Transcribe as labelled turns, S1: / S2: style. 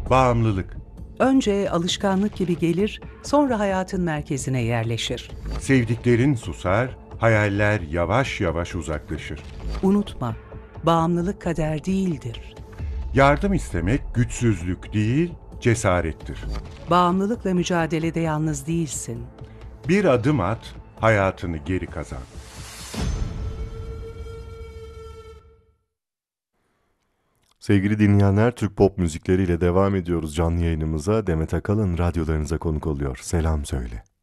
S1: Bağımlılık.
S2: Önce alışkanlık gibi gelir, sonra hayatın merkezine yerleşir.
S1: Sevdiklerin susar, hayaller yavaş yavaş uzaklaşır.
S2: Unutma, bağımlılık kader değildir.
S1: Yardım istemek güçsüzlük değil, cesarettir.
S2: Bağımlılıkla mücadelede yalnız değilsin.
S1: Bir adım at, hayatını geri kazan.
S3: Sevgili dinleyenler, Türk pop müzikleriyle devam ediyoruz canlı yayınımıza. Demet Akalın radyolarınıza konuk oluyor. Selam söyle.